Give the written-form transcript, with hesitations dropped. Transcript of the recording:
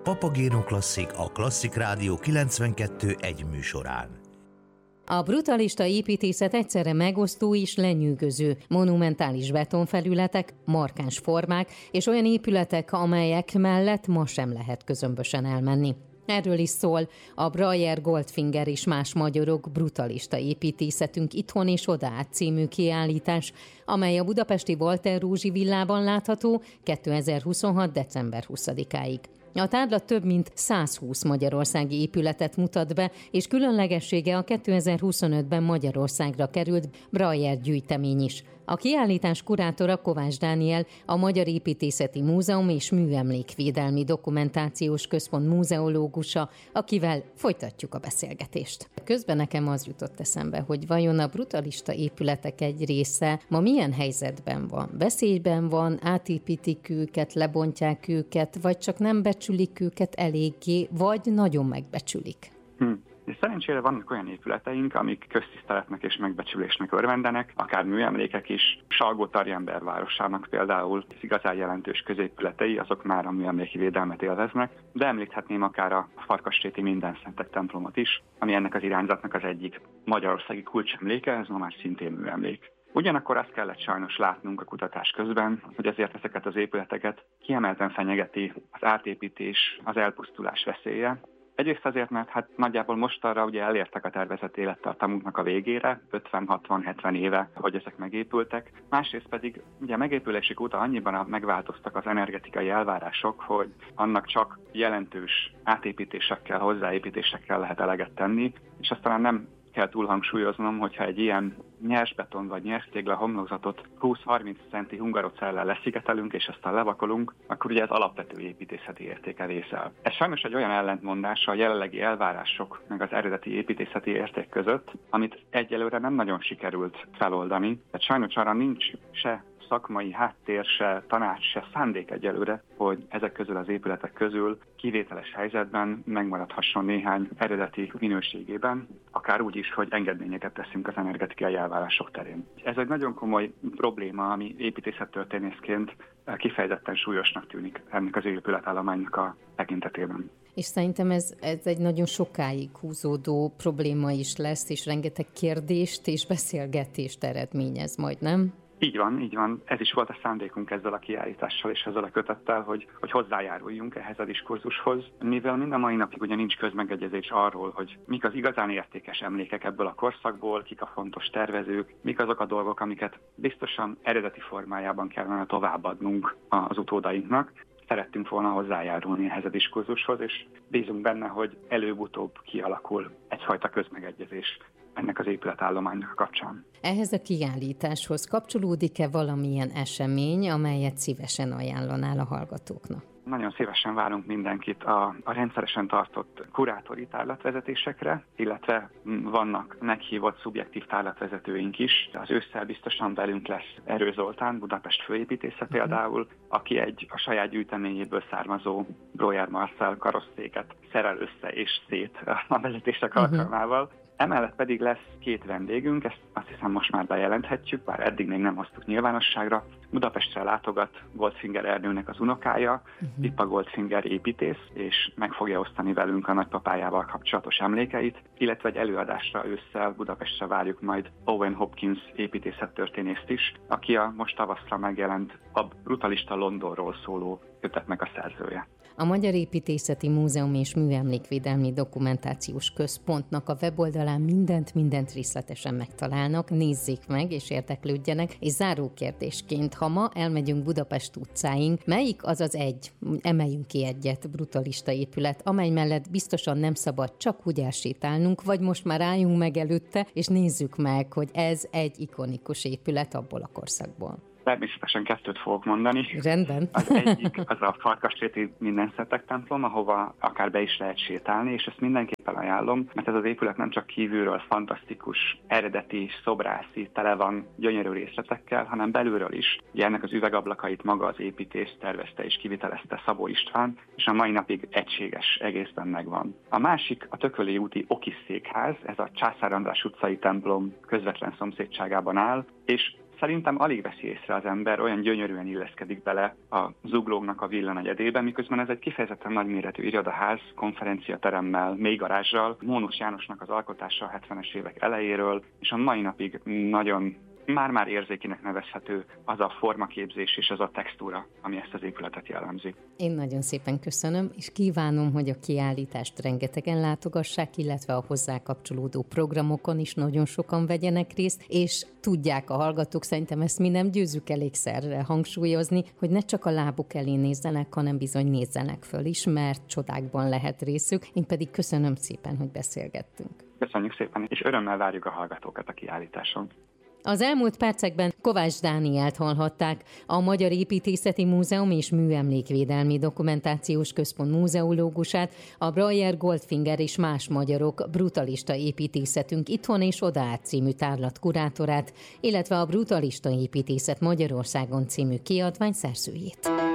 Papagéno Klasszik, a Klasszik Rádió 92.1 műsorán. A brutalista építészet egyszerre megosztó és lenyűgöző. Monumentális betonfelületek, markáns formák és olyan épületek, amelyek mellett ma sem lehet közömbösen elmenni. Erről is szól a Breyer, Goldfinger és más magyarok brutalista építészetünk itthon és odaát című kiállítás, amely a budapesti Walter Rózsi villában látható 2026. december 20-áig. A tárlat több mint 120 magyarországi épületet mutat be, és különlegessége a 2025-ben Magyarországra került Breyer gyűjtemény is. A kiállítás kurátora Kovács Dániel, a Magyar Építészeti Múzeum és Műemlékvédelmi Dokumentációs Központ múzeológusa, akivel folytatjuk a beszélgetést. Közben nekem az jutott eszembe, hogy vajon a brutalista épületek egy része ma milyen helyzetben van? Veszélyben van, átépítik őket, lebontják őket, vagy csak nem becsülik őket eléggé, vagy nagyon megbecsülik? És szerencsére vannak olyan épületeink, amik köztiszteletnek és megbecsülésnek örvendenek, akár műemlékek is. Salgótarján városának például az igazán jelentős középületei, azok már a műemléki védelmet élveznek, de említhetném akár a Farkasréti Mindenszentek templomot is, ami ennek az irányzatnak az egyik magyarországi kulcsemléke, ez ma már szintén műemlék. Ugyanakkor azt kellett sajnos látnunk a kutatás közben, hogy ezért ezeket az épületeket kiemelten fenyegeti az átépítés, az elpusztulás veszélye. Egyrészt azért, mert nagyjából mostanra ugye elértek a tervezett élettartamunknak a végére, 50-60-70 éve, hogy ezek megépültek. Másrészt pedig ugye a megépülésük óta annyiban megváltoztak az energetikai elvárások, hogy annak csak jelentős átépítésekkel, hozzáépítésekkel lehet eleget tenni, és aztán nem kell túl hangsúlyoznom, hogyha egy ilyen nyersbeton vagy nyerstégla homlokzatot 20-30 centi hungarocellel leszigetelünk és aztán levakolunk, akkor ugye ez alapvető építészeti értéke vészel. Ez sajnos egy olyan ellentmondás a jelenlegi elvárások meg az eredeti építészeti érték között, amit egyelőre nem nagyon sikerült feloldani. Tehát sajnos arra nincs se szakmai háttér, se tanács, se szándék egyelőre, hogy ezek közül az épületek közül kivételes helyzetben megmaradhasson néhány eredeti minőségében, akár úgy is, hogy engedményeket teszünk az energetikai elvárások terén. Ez egy nagyon komoly probléma, ami építészettörténészként kifejezetten súlyosnak tűnik ennek az épületállománynak a tekintetében. És szerintem ez egy nagyon sokáig húzódó probléma is lesz, és rengeteg kérdést és beszélgetést eredményez majd, nem? Így van. Ez is volt a szándékunk ezzel a kiállítással és ezzel a kötettel, hogy hozzájáruljunk ehhez a diskurzushoz. Mivel mind a mai napig ugye nincs közmegegyezés arról, hogy mik az igazán értékes emlékek ebből a korszakból, kik a fontos tervezők, mik azok a dolgok, amiket biztosan eredeti formájában kellene továbbadnunk az utódainknak. Szerettünk volna hozzájárulni ehhez a diskurzushoz, és bízunk benne, hogy előbb-utóbb kialakul egyfajta közmegegyezés ennek az épületállománynak a kapcsán. Ehhez a kiállításhoz kapcsolódik-e valamilyen esemény, amelyet szívesen ajánlanál a hallgatóknak? Nagyon szívesen várunk mindenkit a rendszeresen tartott kurátori tárlatvezetésekre, illetve vannak meghívott szubjektív tárlatvezetőink is. Az ősszel biztosan velünk lesz Erő Zoltán, Budapest főépítésze például, aki a saját gyűjteményéből származó Breyer Marcel karosszéket szerel össze és szét a vezetések alkalmával. Emellett pedig lesz két vendégünk, ezt azt hiszem most már bejelenthetjük, bár eddig még nem hoztuk nyilvánosságra. Budapestre látogat Goldfinger Ernőnek az unokája, Pippa Goldfinger építész, és meg fogja osztani velünk a nagypapájával kapcsolatos emlékeit, illetve egy előadásra ősszel Budapestre várjuk majd Owen Hopkins építészettörténészt is, aki a most tavaszra megjelent a Brutalista Londonról szóló kötetnek a szerzője. A Magyar Építészeti Múzeum és Műemlékvédelmi Dokumentációs Központnak a weboldalán mindent részletesen megtalálnak, nézzék meg és érdeklődjenek. És záró kérdésként, ha ma elmegyünk Budapest utcáin, melyik az az emeljünk ki egyet brutalista épület, amely mellett biztosan nem szabad csak úgy elsétálnunk, vagy most már álljunk meg előtte, és nézzük meg, hogy ez egy ikonikus épület abból a korszakból. Természetesen kettőt fogok mondani. Rendben. Az egyik az a Farkasréti Mindenszentek templom, ahova akár be is lehet sétálni, és ezt mindenképpen ajánlom, mert ez az épület nem csak kívülről fantasztikus, eredeti, szobrászi, tele van gyönyörű részletekkel, hanem belülről is. Ugye ennek az üvegablakait maga az építész tervezte és kivitelezte Szabó István, és a mai napig egységes egészben megvan. A másik a Tököli úti Okis székház, ez a Császár András utcai templom közvetlen szomszédságában áll, és szerintem alig veszi észre az ember, olyan gyönyörűen illeszkedik bele a zuglóknak a villanegyedébe, miközben ez egy kifejezetten nagyméretű irodaház, konferenciateremmel, mély garázsal, Mónus Jánosnak az alkotása a 70-es évek elejéről, és a mai napig nagyon már-már érzékinek nevezhető az a formaképzés és az a textúra, ami ezt az épületet jellemzi. Én nagyon szépen köszönöm, és kívánom, hogy a kiállítást rengetegen látogassák, illetve a hozzá kapcsolódó programokon is nagyon sokan vegyenek részt, és tudják a hallgatók, szerintem ezt mi nem győzzük elégszer hangsúlyozni, hogy ne csak a lábuk elé nézzenek, hanem bizony nézzenek föl is, mert csodákban lehet részük. Én pedig köszönöm szépen, hogy beszélgettünk. Köszönjük szépen, és örömmel várjuk a hallgatókat a kiállításon. Az elmúlt percekben Kovács Dánielt hallhatták, a Magyar Építészeti Múzeum és Műemlékvédelmi Dokumentációs Központ múzeológusát, a Breyer Goldfinger és más magyarok brutalista építészetünk itthon és odaát című tárlat kurátorát, illetve a Brutalista építészet Magyarországon című kiadvány szerzőjét.